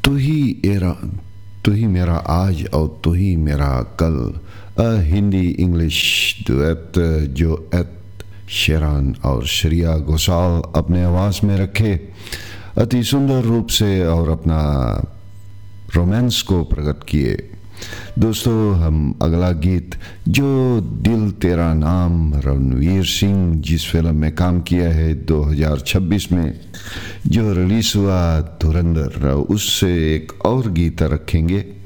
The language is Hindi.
तू ही एरा तू ही मेरा आज और तू ही मेरा कल, हिंदी इंग्लिश डुएट जो एत शेरान और श्रेया घोषाल अपने आवाज़ में रखे अति सुंदर रूप से और अपना रोमांस को प्रकट किए। दोस्तों, हम अगला गीत जो दिल तेरा नाम, रणवीर सिंह जिस फिल्म में काम किया है 2026 में जो रिलीज़ हुआ धुरंधर, उससे एक और गीत रखेंगे।